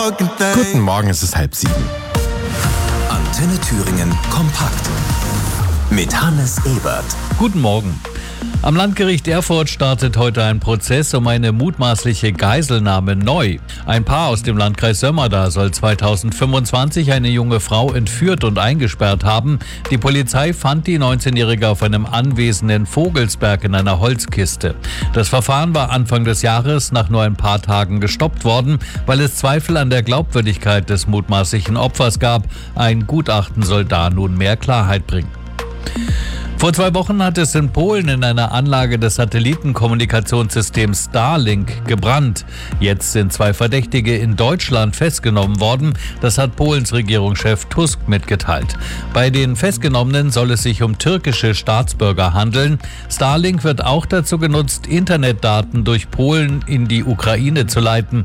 Guten Morgen, es ist 6:30. Antenne Thüringen kompakt mit Hannes Ebert. Guten Morgen. Am Landgericht Erfurt startet heute ein Prozess um eine mutmaßliche Geiselnahme neu. Ein Paar aus dem Landkreis Sömmerda soll 2025 eine junge Frau entführt und eingesperrt haben. Die Polizei fand die 19-Jährige auf einem Anwesen in Vogelsberg in einer Holzkiste. Das Verfahren war Anfang des Jahres nach nur ein paar Tagen gestoppt worden, weil es Zweifel an der Glaubwürdigkeit des mutmaßlichen Opfers gab. Ein Gutachten soll da nun mehr Klarheit bringen. Vor 2 Wochen hat es in Polen in einer Anlage des Satellitenkommunikationssystems Starlink gebrannt. Jetzt sind 2 Verdächtige in Deutschland festgenommen worden. Das hat Polens Regierungschef Tusk mitgeteilt. Bei den Festgenommenen soll es sich um türkische Staatsbürger handeln. Starlink wird auch dazu genutzt, Internetdaten durch Polen in die Ukraine zu leiten.